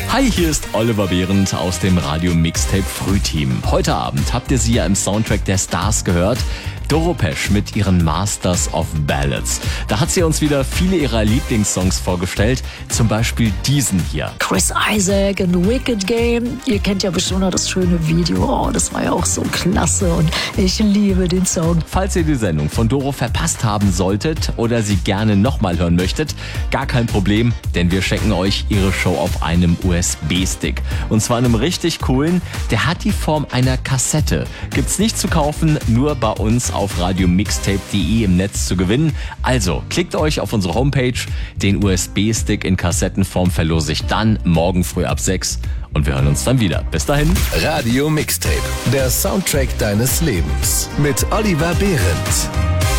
Hi, hier ist Oliver Behrendt aus dem Radio Mixtape Frühteam. Heute Abend habt ihr sie ja im Soundtrack der Stars gehört. Doro Pesch mit ihren Masters of Ballads. Da hat sie uns wieder viele ihrer Lieblingssongs vorgestellt, zum Beispiel diesen hier. Chris Isaak in The Wicked Game. Ihr kennt ja bestimmt noch das schöne Video. Oh, das war ja auch so klasse und ich liebe den Song. Falls ihr die Sendung von Doro verpasst haben solltet oder sie gerne nochmal hören möchtet, gar kein Problem, denn wir schenken euch ihre Show auf einem USB-Stick. Und zwar einem richtig coolen, der hat die Form einer Kassette. Gibt's nicht zu kaufen, nur bei uns auf radiomixtape.de im Netz zu gewinnen. Also klickt euch auf unsere Homepage, den USB-Stick in Kassettenform verlose ich dann morgen früh ab 6 und wir hören uns dann wieder. Bis dahin. Radio Mixtape, der Soundtrack deines Lebens mit Oliver Behrendt.